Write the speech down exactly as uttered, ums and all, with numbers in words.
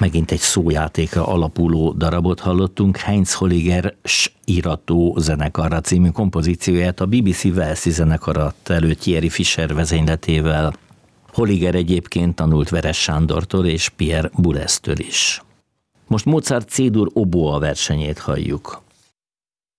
Megint egy szójátékra alapuló darabot hallottunk, Heinz Holliger S-irató zenekarra című kompozícióját a bé bé cé Walesi zenekar adta elő Thierry Fischer vezényletével. Holliger egyébként tanult Veres Sándortól és Pierre Boulez-től is. Most Mozart C-dur oboa versenyét halljuk.